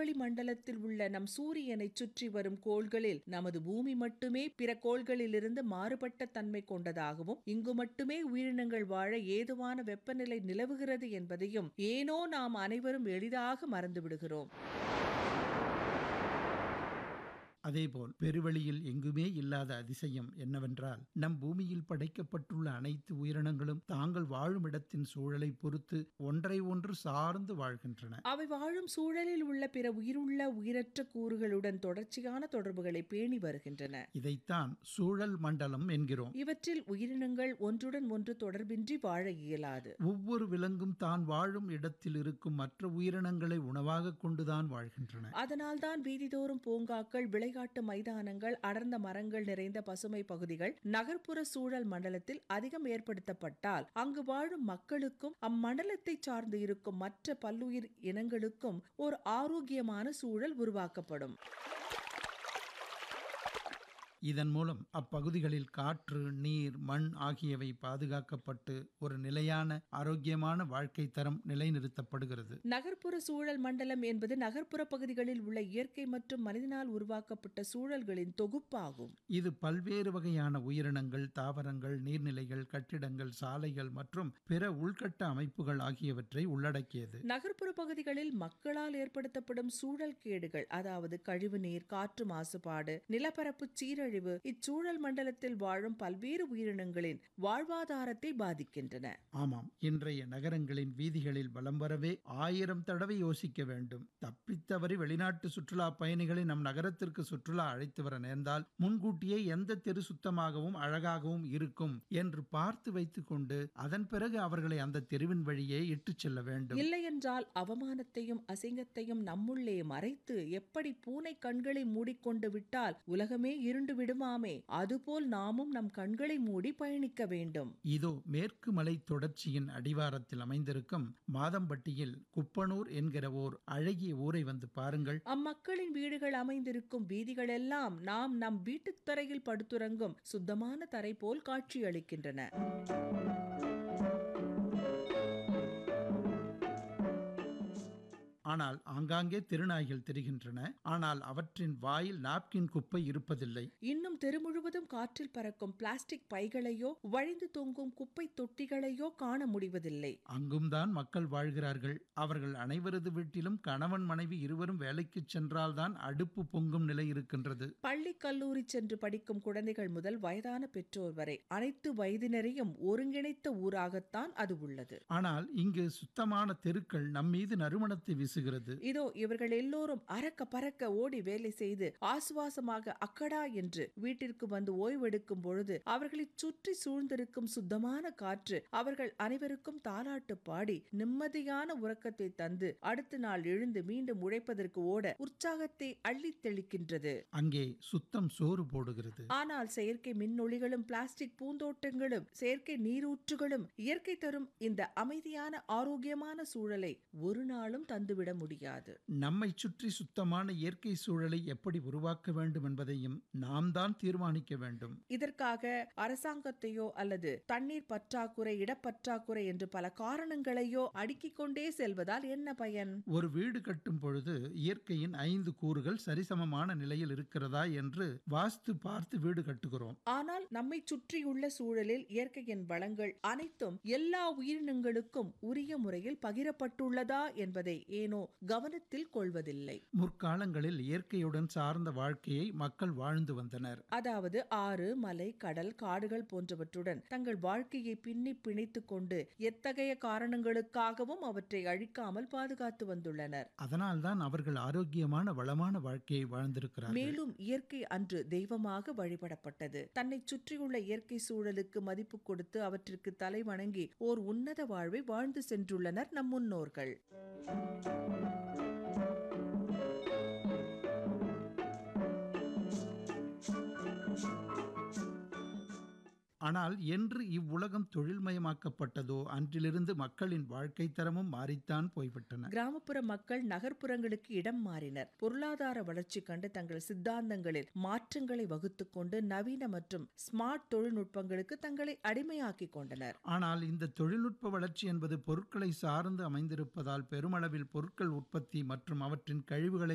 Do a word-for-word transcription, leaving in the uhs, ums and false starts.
புறவளி மண்டலத்தில் உள்ள நம் சூரியனை சுற்றி வரும் கோள்களில் நமது பூமி மட்டுமே பிற கோள்களிலிருந்து மாறுபட்ட தன்மை கொண்டதாகவும் இங்கு மட்டுமே உயிரினங்கள் வாழ ஏதுவான வெப்பநிலை நிலவுகிறது என்பதையும் ஏனோ நாம் அனைவரும் எளிதாக மறந்துவிடுகிறோம். அதேபோல் பெருவெளியில் எங்குமே இல்லாத அதிசயம் என்னவென்றால், நம் பூமியில் படைக்கப்பட்டுள்ள அனைத்து உயிரினங்களும் தாங்கள் வாழும் இடத்தின் சூழலை பொறுத்து ஒன்றை ஒன்று சார்ந்து வாழ்கின்றன. அவை வாழும் சூழலில் உள்ள பிற உயிருள்ள உயிரற்ற கூறுகளுடன் தொடர்ச்சியான தொடர்புகளை பேணி வருகின்றன. இதைத்தான் சூழல் மண்டலம் என்கிறோம். இவற்றில் உயிரினங்கள் ஒன்றுடன் ஒன்று தொடர்பின்றி வாழ இயலாது. ஒவ்வொரு விலங்கும் தான் வாழும் இடத்தில் இருக்கும் மற்ற உயிரினங்களை உணவாக கொண்டுதான் வாழ்கின்றன. அதனால்தான் வீதிதோறும் பூங்காக்கள், விளை காட்டு மைதானங்கள், அடர்ந்த மரங்கள் நிறைந்த பசுமை பகுதிகள் நகர்ப்புற சூழல் மண்டலத்தில் அதிகம் ஏற்படுத்தப்பட்டால் அங்கு வாழும் மக்களுக்கும் அம்மண்டலத்தை சார்ந்து இருக்கும் மற்ற பல்லுயிர் இனங்களுக்கும் ஒரு ஆரோக்கியமான சூழல் உருவாக்கப்படும். இதன் மூலம் அப்பகுதிகளில் காற்று, நீர், மண் ஆகியவை பாதுகாக்கப்பட்டு ஒரு நிலையான ஆரோக்கியமான வாழ்க்கை தரம் நிலைநிறுத்தப்படுகிறது. நகர்ப்புற சூழல் மண்டலம் என்பது நகர்ப்புற பகுதிகளில் உள்ள இயற்கை மற்றும் மனிதனால் உருவாக்கப்பட்ட சூழல்களின் தொகுப்பாகும். இது பல்வேறு வகையான உயிரினங்கள், தாவரங்கள், நீர்நிலைகள், கட்டிடங்கள், சாலைகள் மற்றும் பிற உள்கட்ட அமைப்புகள் ஆகியவற்றை உள்ளடக்கியது. நகர்ப்புற பகுதிகளில் மக்களால் ஏற்படுத்தப்படும் சூழல் கேடுகள், அதாவது கழிவு நீர், காற்று மாசுபாடு, நிலப்பரப்பு சீரழிவு இச்சூழல் மண்டலத்தில் வாழும் பல்வேறு உயிரினங்களின் வாழ்வாதாரத்தை பாதிக்கின்றன. ஆமாம், இன்றைய நகரங்களின் வீதிகளில் வலம் வரவே ஆயிரம் தடவை யோசிக்க வேண்டும். தப்பித்தவறி வெளிநாட்டு சுற்றுலா பயணிகளை நம் நகரத்திற்கு சுற்றுலா அழைத்து வர நேர்ந்தால் முன்கூட்டியே எந்த தெரு சுத்தமாகவும் அழகாகவும் இருக்கும் என்று பார்த்து வைத்துக் கொண்டு அதன் பிறகு அவர்களை அந்த தெருவின் வழியே இட்டுச் செல்ல வேண்டும். இல்லையென்றால் அவமானத்தையும் அசிங்கத்தையும் நம்முள்ளே மறைத்து எப்படி பூனை கண்களை மூடிக்கொண்டு விட்டால் உலகமே இருண்டு விடுமாமே, அதுபோல் நாமும் நம் கண்களை மூடி பயணிக்க வேண்டும். இதோ மேற்கு மலை தொடர்ச்சியின் அடிவாரத்தில் அமைந்திருக்கும் மாதம்பட்டியில் குப்பனூர் என்கிற ஓர் அழகிய ஊரை வந்து பாருங்கள். அம்மக்களின் வீடுகள் அமைந்திருக்கும் வீதிகள் எல்லாம் நாம் நம் வீட்டு தரையில் படுத்துறங்கும் சுத்தமான தரை போல் காட்சியளிக்கின்றன. ஆனால் ஆங்காங்கே திருநாய்கள் தெரிகின்றன. ஆனால் அவற்றின் வாயில் நாப்கின் குப்பை இருப்பதில்லை. இன்னும் தெரு முழுவதும் காற்றில் பறக்கும் பிளாஸ்டிக் பைகளையோ வழிந்து தொங்கும் குப்பை தொட்டிகளையோ காண முடிவதில்லை. அங்கும் தான் மக்கள் வாழ்கிறார்கள். அவர்கள் அனைவரது வீட்டிலும் கணவன் மனைவி இருவரும் வேலைக்கு சென்றால்தான் அடுப்பு பொங்கும் நிலை இருக்கின்றது. பள்ளி கல்லூரி சென்று படிக்கும் குழந்தைகள் முதல் வயதான பெற்றோர் வரை அனைத்து வயதினரையும் ஒருங்கிணைத்த ஊராகத்தான் அது உள்ளது. ஆனால் இங்கு சுத்தமான தெருக்கள் நம்மீது நறுமணத்தை வீசு. இதோ இவர்கள் எல்லோரும் அரக்க பறக்க ஓடி வேலை செய்து ஆசுவாசமாக அக்கடா என்று வீட்டிற்கு வந்து ஓய்வெடுக்கும் பொழுது அவர்களை சுற்றி சூழ்ந்திருக்கும் சுத்தமான காற்று அவர்கள் அனைவருக்கும் தாலாட்டு பாடி நிம்மதியான உறக்கத்தை தந்து அடுத்த நாள் எழுந்து மீண்டும் உழைப்பதற்கு ஓட உற்சாகத்தை அள்ளி தெளிக்கின்றது. அங்கே சுத்தம் சோறு போடுகிறது. ஆனால் செயற்கை மின்னொளிகளும் பிளாஸ்டிக் பூந்தோட்டங்களும் செயற்கை நீரூற்றுகளும் இயற்கை தரும் இந்த அமைதியான ஆரோக்கியமான சூழலை ஒரு நாளும் தந்துவிட முடியாது. நம்மை சுற்றி சுத்தமான இயற்கை சூழலை எப்படி உருவாக்க வேண்டும் என்பதையும் நாம் தான் தீர்மானிக்க வேண்டும். இதற்காக அரசாங்கத்தையோ அல்லது தண்ணீர் பற்றாக்குறை, இடப்பற்றாக்குறை என்று பல காரணங்களையோ அடுக்கிக் கொண்டே செல்வதால் என்ன பயன்? ஒரு வீடு கட்டும் பொழுது இயற்கையின் ஐந்து கூறுகள் சரிசமமான நிலையில் இருக்கிறதா என்று வாஸ்து பார்த்து வீடு கட்டுகிறோம். ஆனால் நம்மை சுற்றியுள்ள சூழலில் இயற்கையின் வளங்கள் அனைத்தும் எல்லா உயிரினங்களுக்கும் உரிய முறையில் பகிரப்பட்டுள்ளதா என்பதை ஏனோ கவனத்தில் கொள்வதில்லை. முற்காலங்களில் இயற்கையுடன் சார்ந்த வாழ்க்கையை மக்கள் வாழ்ந்து வந்தனர். அதாவது ஆறு, மலை, கடல், காடுகள் போன்றவற்றுடன் தங்கள் வாழ்க்கையை பின்னி பிணைத்துக் கொண்டு எத்தகைய காரணங்களுக்காகவும் அவற்றை அழிக்காமல் பாதுகாத்து வந்துள்ளனர். அதனால்தான் அவர்கள் ஆரோக்கியமான வளமான வாழ்க்கையை வாழ்ந்திருக்கிறார்கள். மேலும் இயற்கை அன்று தெய்வமாக வழிபடப்பட்டது. தன்னை சுற்றியுள்ள இயற்கை சூழலுக்கு மதிப்பு கொடுத்து அவற்றிற்கு தலை வணங்கி ஓர் உன்னத வாழ்வை வாழ்ந்து சென்றுள்ளனர் நம் முன்னோர்கள். ஆனால் என்று இவ்வுலகம் தொழில்மயமாக்கப்பட்டதோ அன்றிலிருந்து மக்களின் வாழ்க்கை தரமும் மாறித்தான் போய்விட்டன. கிராமப்புற மக்கள் நகர்ப்புறங்களுக்கு இடம் மாறினர். பொருளாதார வளர்ச்சி கண்டு தங்கள் சித்தாந்தங்களில் மாற்றங்களை வகுத்துக் கொண்டு நவீன மற்றும் ஸ்மார்ட் தொழில்நுட்பங்களுக்கு தங்களை அடிமையாக்கிக் கொண்டனர். ஆனால் இந்த தொழில்நுட்ப வளர்ச்சி என்பது பொருட்களை சார்ந்து அமைந்திருப்பதால் பெருமளவில் பொருட்கள் உற்பத்தி மற்றும் அவற்றின் கழிவுகளை